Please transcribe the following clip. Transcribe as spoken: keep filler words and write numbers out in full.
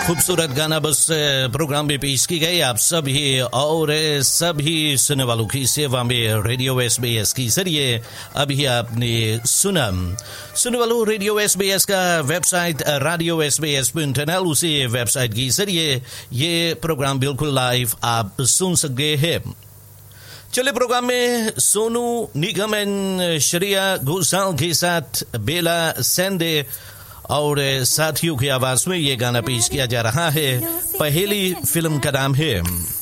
खूबसूरत गाना बस प्रोग्राम में पेश की गई आप सभी और सभी सुनने वालों की सेवा में रेडियो एसबीएस के जरिए अभी आपने सुना। सुनने वालों, रेडियो एसबीएस का website radio SBS dot N L, उसी वेबसाइट के जरिए ये प्रोग्राम बिल्कुल लाइव आप सुन सकते हैं। चले प्रोग्राम में सोनू निगम एंड श्रेया घोषाल के साथ बेला सेंडे और साथियों की आवाज में ये गाना पेश किया जा रहा है। पहली फिल्म का नाम है